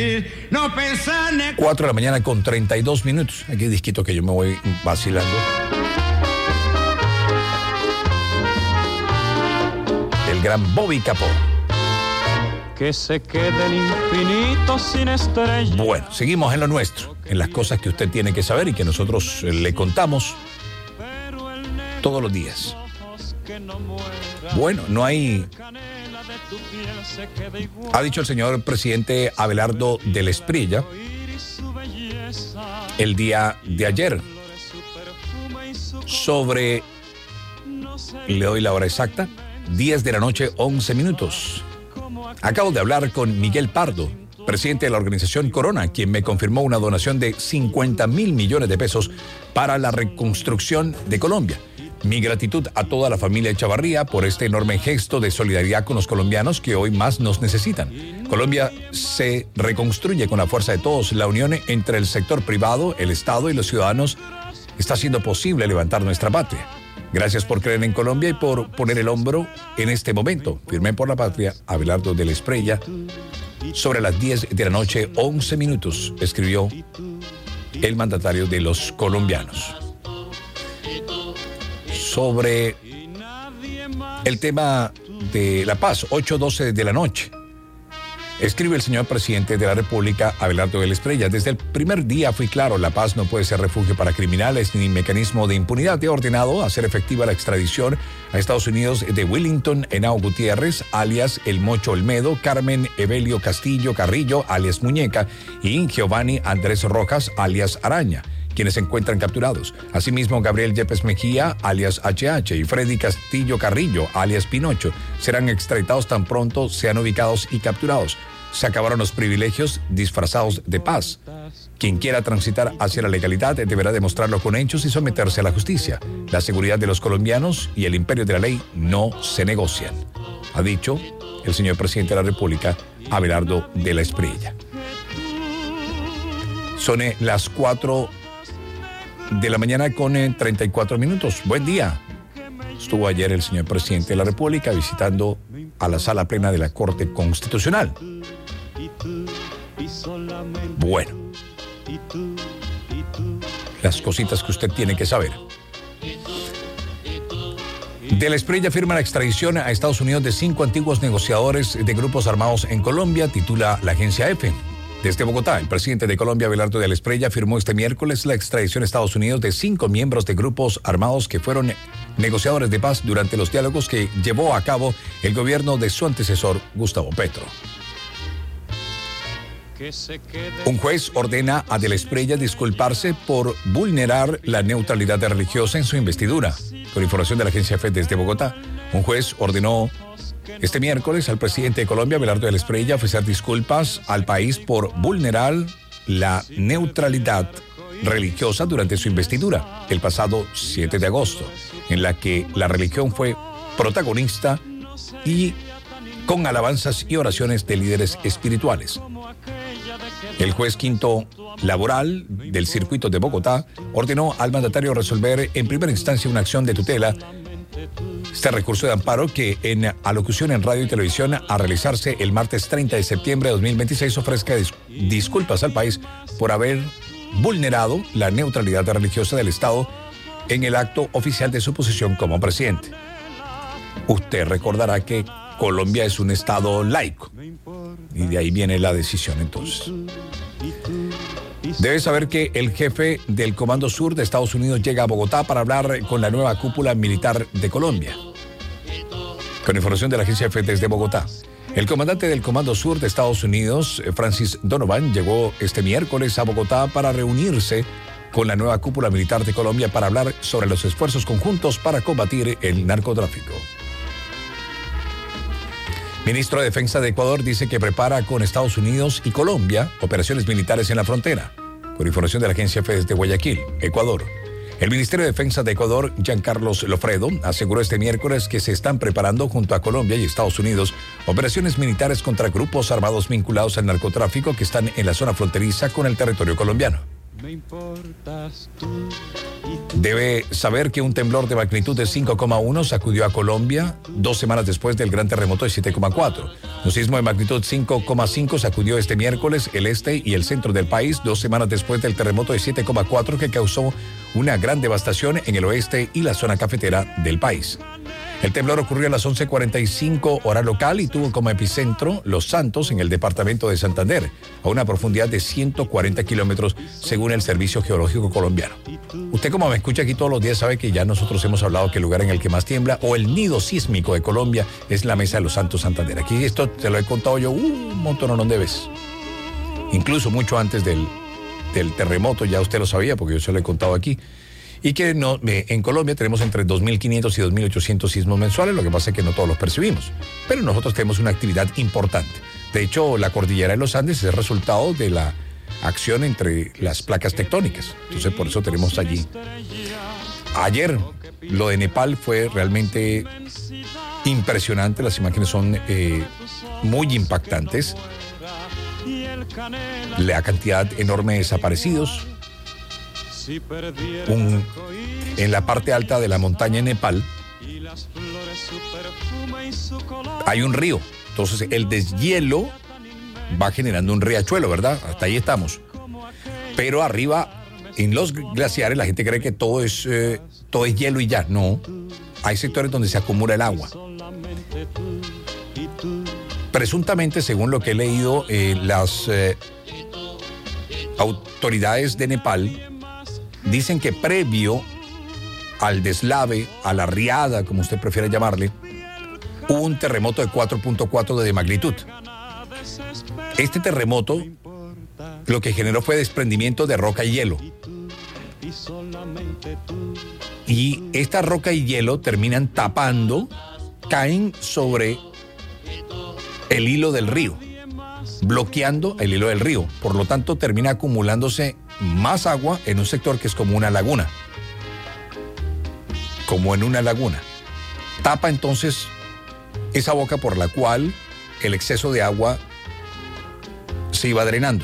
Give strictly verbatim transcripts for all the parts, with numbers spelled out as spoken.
No pensane. cuatro de la mañana con treinta y dos minutos. Aquí disquito que yo me voy vacilando. El gran Bobby Capó. Que se quede el infinito sin estrellas. Bueno, seguimos en lo nuestro, en las cosas que usted tiene que saber y que nosotros le contamos todos los días. Bueno, no hay... Ha dicho el señor presidente Abelardo del Espriella el día de ayer sobre, le doy la hora exacta, diez de la noche, once minutos. Acabo de hablar con Miguel Pardo, presidente de la organización Corona, quien me confirmó una donación de cincuenta mil millones de pesos para la reconstrucción de Colombia. Mi gratitud a toda la familia Echavarría por este enorme gesto de solidaridad con los colombianos que hoy más nos necesitan. Colombia se reconstruye con la fuerza de todos. La unión entre el sector privado, el Estado y los ciudadanos está haciendo posible levantar nuestra patria. Gracias por creer en Colombia y por poner el hombro en este momento. Firmé por la patria, Abelardo del Espriella. Sobre las diez de la noche, once minutos, escribió el mandatario de los colombianos. Sobre el tema de la paz, ocho doce de la noche. Escribe el señor presidente de la República, Abelardo del Espriella. Desde el primer día fui claro, la paz no puede ser refugio para criminales ni mecanismo de impunidad. He ordenado hacer efectiva la extradición a Estados Unidos de Willington Henao Gutiérrez, alias El Mocho Olmedo, Carmen Evelio Castillo Carrillo, alias Muñeca, y Giovanni Andrés Rojas, alias Araña, quienes se encuentran capturados. Asimismo, Gabriel Yepes Mejía, alias H H, y Freddy Castillo Carrillo, alias Pinocho, serán extraditados tan pronto sean ubicados y capturados. Se acabaron los privilegios disfrazados de paz. Quien quiera transitar hacia la legalidad deberá demostrarlo con hechos y someterse a la justicia. La seguridad de los colombianos y el imperio de la ley no se negocian, ha dicho el señor presidente de la República, Abelardo de la Espriella. Son las cuatro de la mañana con treinta y cuatro minutos. Buen día. Estuvo ayer el señor presidente de la República visitando a la sala plena de la Corte Constitucional. Bueno, las cositas que usted tiene que saber. De la Espriella firma la extradición a Estados Unidos de cinco antiguos negociadores de grupos armados en Colombia, titula la agencia EFE. Desde Bogotá, el presidente de Colombia, Abelardo del Espriella, firmó este miércoles la extradición a Estados Unidos de cinco miembros de grupos armados que fueron negociadores de paz durante los diálogos que llevó a cabo el gobierno de su antecesor, Gustavo Petro. Un juez ordena a del Espriella disculparse por vulnerar la neutralidad religiosa en su investidura. Con información de la agencia EFE desde Bogotá, un juez ordenó este miércoles al presidente de Colombia, Abelardo del Espriella, ofrecer disculpas al país por vulnerar la neutralidad religiosa durante su investidura el pasado siete de agosto, en la que la religión fue protagonista y con alabanzas y oraciones de líderes espirituales. El juez quinto laboral del circuito de Bogotá ordenó al mandatario resolver en primera instancia una acción de tutela. Este recurso de amparo, que en alocución en radio y televisión a realizarse el martes treinta de septiembre de dos mil veintiséis, ofrezca dis- disculpas al país por haber vulnerado la neutralidad religiosa del Estado en el acto oficial de su posición como presidente. Usted recordará que Colombia es un Estado laico y de ahí viene la decisión entonces. Debe saber que el jefe del Comando Sur de Estados Unidos llega a Bogotá para hablar con la nueva cúpula militar de Colombia. Con información de la agencia EFE desde Bogotá, el comandante del Comando Sur de Estados Unidos, Francis Donovan, llegó este miércoles a Bogotá para reunirse con la nueva cúpula militar de Colombia para hablar sobre los esfuerzos conjuntos para combatir el narcotráfico. Ministro de Defensa de Ecuador dice que prepara con Estados Unidos y Colombia operaciones militares en la frontera. Con información de la agencia EFE desde Guayaquil, Ecuador. El Ministerio de Defensa de Ecuador, Giancarlos Lofredo, aseguró este miércoles que se están preparando junto a Colombia y Estados Unidos operaciones militares contra grupos armados vinculados al narcotráfico que están en la zona fronteriza con el territorio colombiano. Debe saber que un temblor de magnitud de cinco coma uno sacudió a Colombia dos semanas después del gran terremoto de siete coma cuatro. Un sismo de magnitud cinco coma cinco sacudió este miércoles el este y el centro del país dos semanas después del terremoto de siete coma cuatro que causó una gran devastación en el oeste y la zona cafetera del país. El temblor ocurrió a las once cuarenta y cinco hora local y tuvo como epicentro Los Santos en el departamento de Santander, a una profundidad de ciento cuarenta kilómetros según el Servicio Geológico Colombiano. Usted, como me escucha aquí todos los días, sabe que ya nosotros hemos hablado que el lugar en el que más tiembla o el nido sísmico de Colombia es la Mesa de Los Santos, Santander. Aquí esto te lo he contado yo un montón de veces. Incluso mucho antes del, del terremoto, ya usted lo sabía porque yo se lo he contado aquí. Y que no, en Colombia tenemos entre dos mil quinientos y dos mil ochocientos sismos mensuales, lo que pasa es que no todos los percibimos. Pero nosotros tenemos una actividad importante. De hecho, la cordillera de los Andes es resultado de la acción entre las placas tectónicas. Entonces, por eso tenemos allí. Ayer, lo de Nepal fue realmente impresionante. Las imágenes son eh, muy impactantes. La cantidad enorme de desaparecidos. Un, en la parte alta de la montaña en Nepal hay un río, entonces el deshielo va generando un riachuelo, ¿verdad? Hasta ahí estamos. Pero arriba, en los glaciares, la gente cree que todo es, eh, todo es hielo y ya. No, hay sectores donde se acumula el agua. Presuntamente, según lo que he leído, eh, las eh, autoridades de Nepal dicen que previo al deslave, a la riada, como usted prefiera llamarle, hubo un terremoto de cuatro punto cuatro de magnitud. Este terremoto lo que generó fue desprendimiento de roca y hielo. Y esta roca y hielo terminan tapando, caen sobre el hilo del río, bloqueando el hilo del río. Por lo tanto, termina acumulándose más agua en un sector que es como una laguna. Como en una laguna. Tapa entonces esa boca por la cual el exceso de agua se iba drenando.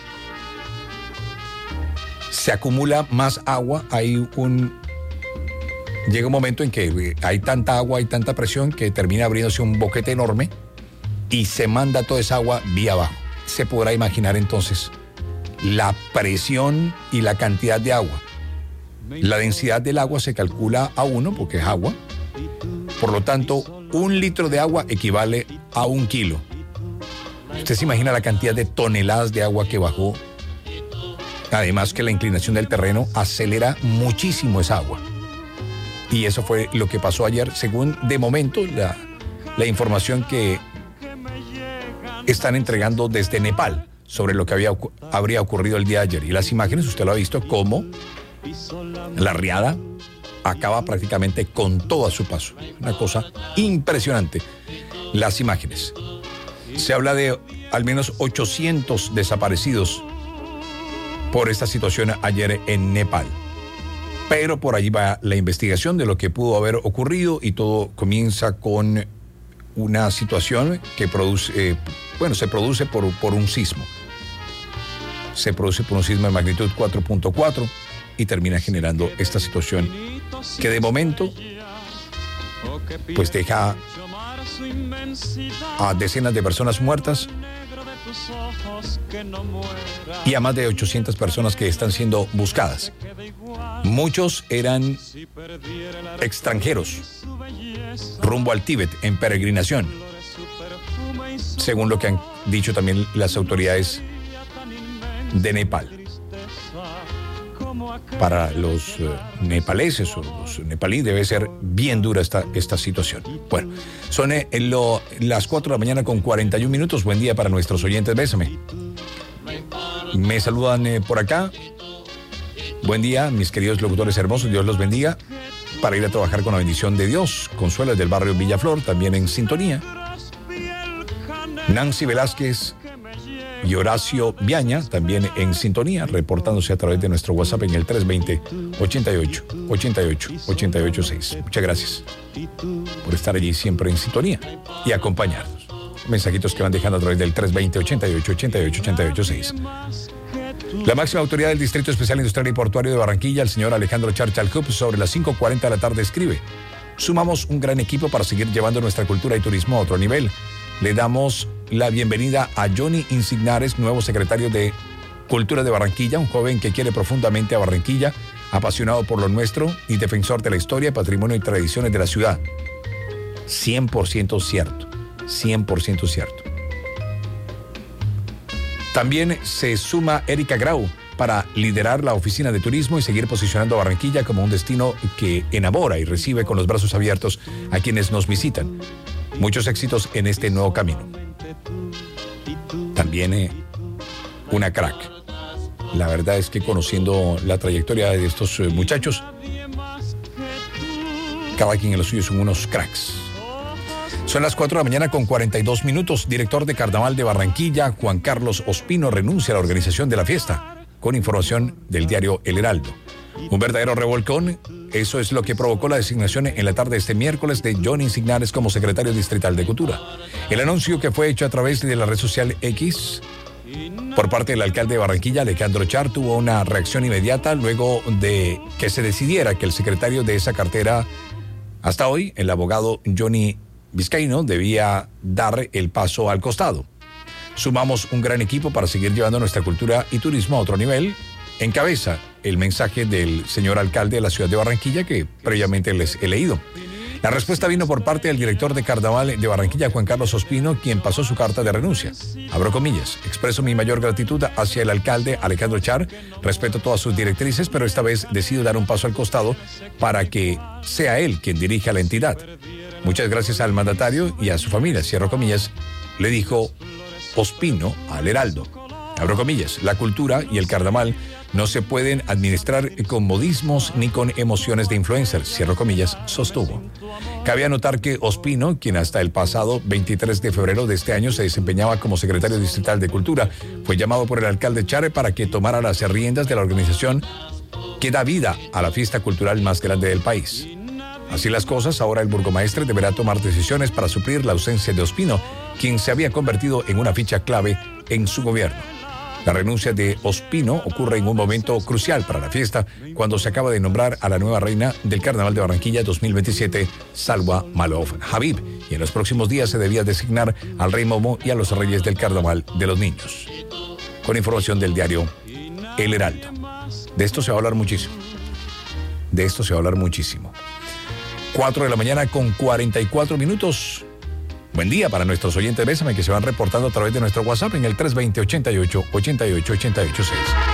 Se acumula más agua, hay un... Llega un momento en que hay tanta agua, hay tanta presión que termina abriéndose un boquete enorme y se manda toda esa agua vía abajo. Se podrá imaginar entonces la presión y la cantidad de agua. La densidad del agua se calcula a uno porque es agua. Por lo tanto, un litro de agua equivale a un kilo. Usted se imagina la cantidad de toneladas de agua que bajó. Además que la inclinación del terreno acelera muchísimo esa agua. Y eso fue lo que pasó ayer, según de momento la, la información que están entregando desde Nepal sobre lo que había, habría ocurrido el día de ayer. Y las imágenes, usted lo ha visto, cómo la riada acaba prácticamente con todo a su paso. Una cosa impresionante. Las imágenes. Se habla de al menos ochocientos desaparecidos por esta situación ayer en Nepal. Pero por allí va la investigación de lo que pudo haber ocurrido y todo comienza con una situación que produce, eh, bueno, se produce por, por un sismo. Se produce por un sismo de magnitud cuatro punto cuatro y termina generando esta situación que de momento pues deja a decenas de personas muertas y a más de ochocientas personas que están siendo buscadas. Muchos eran extranjeros rumbo al Tíbet en peregrinación, según lo que han dicho también las autoridades de Nepal. Para los uh, nepaleses o los nepalíes debe ser bien dura esta, esta situación. Bueno, son eh, lo, las cuatro de la mañana con cuarenta y un minutos. Buen día para nuestros oyentes. Bésame. Me saludan eh, por acá. Buen día, mis queridos locutores hermosos. Dios los bendiga. Para ir a trabajar con la bendición de Dios. Consuelo del barrio Villaflor, también en sintonía. Nancy Velázquez y Horacio Viaña, también en sintonía, reportándose a través de nuestro WhatsApp en el tres veinte, ochenta y ocho, ochenta y ocho, ochenta y ocho seis. Muchas gracias por estar allí siempre en sintonía y acompañarnos. Mensajitos que van dejando a través del tres veinte, ochenta y ocho, ochenta y ocho, ochenta y ocho seis. La máxima autoridad del Distrito Especial Industrial y Portuario de Barranquilla, el señor Alejandro Charchalcup, sobre las cinco cuarenta de la tarde escribe: sumamos un gran equipo para seguir llevando nuestra cultura y turismo a otro nivel. Le damos la bienvenida a Johnny Insignares, nuevo secretario de Cultura de Barranquilla, un joven que quiere profundamente a Barranquilla, apasionado por lo nuestro y defensor de la historia, patrimonio y tradiciones de la ciudad. cien por ciento cierto, cien por ciento cierto. También se suma Erika Grau para liderar la oficina de turismo y seguir posicionando a Barranquilla como un destino que enamora y recibe con los brazos abiertos a quienes nos visitan. Muchos éxitos en este nuevo camino. También eh, una crack. La verdad es que conociendo la trayectoria de estos eh, muchachos, cada quien en lo suyo son unos cracks. Son las cuatro de la mañana con cuarenta y dos minutos. Director de Carnaval de Barranquilla, Juan Carlos Ospino, renuncia a la organización de la fiesta. Con información del diario El Heraldo. Un verdadero revolcón. Eso es lo que provocó la designación en la tarde de este miércoles de Johnny Insignares como secretario distrital de Cultura. El anuncio, que fue hecho a través de la red social X por parte del alcalde de Barranquilla, Alejandro Char, tuvo una reacción inmediata luego de que se decidiera que el secretario de esa cartera, hasta hoy, el abogado Johnny Vizcaíno, debía dar el paso al costado. Sumamos un gran equipo para seguir llevando nuestra cultura y turismo a otro nivel. Encabeza el mensaje del señor alcalde de la ciudad de Barranquilla, que previamente les he leído. La respuesta vino por parte del director de Carnaval de Barranquilla, Juan Carlos Ospino, quien pasó su carta de renuncia. Abro comillas: expreso mi mayor gratitud hacia el alcalde Alejandro Char, respeto todas sus directrices, pero esta vez decido dar un paso al costado para que sea él quien dirija la entidad. Muchas gracias al mandatario y a su familia, cierro comillas, le dijo Ospino al Heraldo. Abro comillas: la cultura y el carnaval no se pueden administrar con modismos ni con emociones de influencer, cierro comillas, sostuvo. Cabe anotar que Ospino, quien hasta el pasado veintitrés de febrero de este año se desempeñaba como secretario distrital de Cultura, fue llamado por el alcalde Char para que tomara las riendas de la organización que da vida a la fiesta cultural más grande del país. Así las cosas, ahora el burgomaestre deberá tomar decisiones para suplir la ausencia de Ospino, quien se había convertido en una ficha clave en su gobierno. La renuncia de Ospino ocurre en un momento crucial para la fiesta, cuando se acaba de nombrar a la nueva reina del Carnaval de Barranquilla dos mil veintisiete, Salwa Malov Habib, y en los próximos días se debía designar al rey Momo y a los reyes del Carnaval de los Niños. Con información del diario El Heraldo. De esto se va a hablar muchísimo. De esto se va a hablar muchísimo. cuatro de la mañana con cuarenta y cuatro minutos. Buen día para nuestros oyentes. Bésame, que se van reportando a través de nuestro WhatsApp en el tres veinte, ochenta y ocho, ochenta y ocho, ochenta y ocho seis.